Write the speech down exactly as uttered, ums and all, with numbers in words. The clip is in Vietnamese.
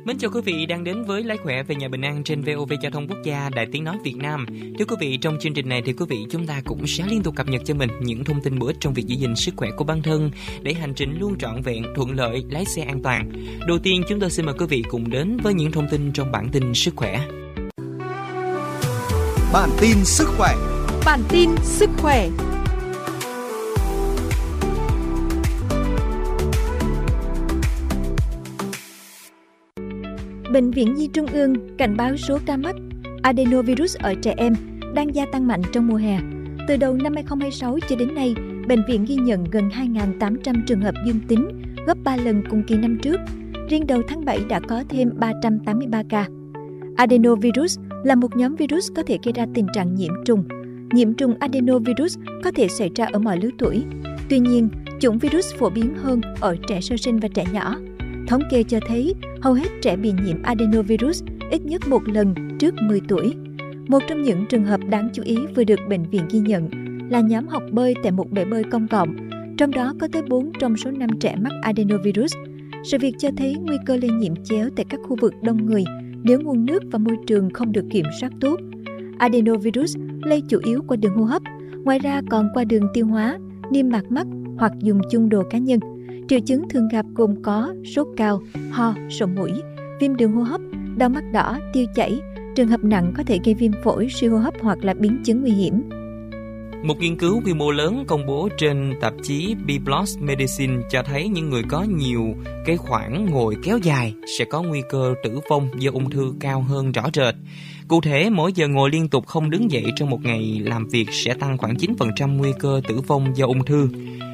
Mến chào quý vị đang đến với Lái Khỏe về nhà bình an trên vê o vê Giao thông Quốc gia, Đài Tiếng nói Việt Nam. Thưa quý vị, trong chương trình này thì quý vị chúng ta cũng sẽ liên tục cập nhật cho mình những thông tin bổ ích trong việc giữ gìn sức khỏe của bản thân để hành trình luôn trọn vẹn, thuận lợi, lái xe an toàn. Đầu tiên chúng tôi xin mời quý vị cùng đến với những thông tin trong bản tin sức khỏe. Bản tin sức khỏe. Bản tin sức khỏe. Bệnh viện Nhi Trung ương cảnh báo số ca mắc adenovirus ở trẻ em đang gia tăng mạnh trong mùa hè. Từ đầu năm hai không hai sáu cho đến nay, bệnh viện ghi nhận gần hai nghìn tám trăm trường hợp dương tính, gấp ba lần cùng kỳ năm trước. Riêng đầu tháng bảy đã có thêm ba trăm tám mươi ba ca. Adenovirus là một nhóm virus có thể gây ra tình trạng nhiễm trùng. Nhiễm trùng adenovirus có thể xảy ra ở mọi lứa tuổi. Tuy nhiên, chủng virus phổ biến hơn ở trẻ sơ sinh và trẻ nhỏ. Thống kê cho thấy hầu hết trẻ bị nhiễm adenovirus ít nhất một lần trước mười tuổi. Một trong những trường hợp đáng chú ý vừa được bệnh viện ghi nhận là nhóm học bơi tại một bể bơi công cộng, trong đó có tới bốn trong số năm trẻ mắc adenovirus. Sự việc cho thấy nguy cơ lây nhiễm chéo tại các khu vực đông người nếu nguồn nước và môi trường không được kiểm soát tốt. Adenovirus lây chủ yếu qua đường hô hấp, ngoài ra còn qua đường tiêu hóa, niêm mạc mắt hoặc dùng chung đồ cá nhân. Triệu chứng thường gặp gồm có sốt cao, ho, sổ mũi, viêm đường hô hấp, đau mắt đỏ, tiêu chảy. Trường hợp nặng có thể gây viêm phổi, suy hô hấp hoặc là biến chứng nguy hiểm. Một nghiên cứu quy mô lớn công bố trên tạp chí B P L O S Medicine cho thấy những người có nhiều cái khoảng ngồi kéo dài sẽ có nguy cơ tử vong do ung thư cao hơn rõ rệt. Cụ thể, mỗi giờ ngồi liên tục không đứng dậy trong một ngày làm việc sẽ tăng khoảng chín phần trăm nguy cơ tử vong do ung thư.